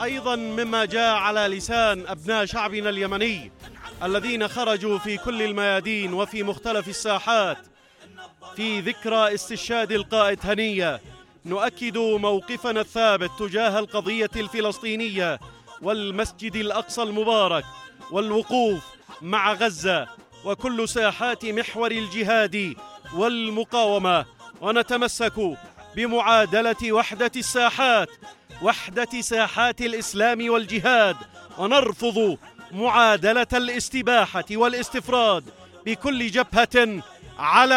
أيضا مما جاء على لسان أبناء شعبنا اليمني الذين خرجوا في كل الميادين وفي مختلف الساحات في ذكرى استشهاد القائد هنية، نؤكد موقفنا الثابت تجاه القضية الفلسطينية والمسجد الأقصى المبارك والوقوف مع غزة وكل ساحات محور الجهاد والمقاومة، ونتمسك بمعادلة وحدة ساحات الإسلام والجهاد، ونرفض معادلة الاستباحة والاستفراد بكل جبهة على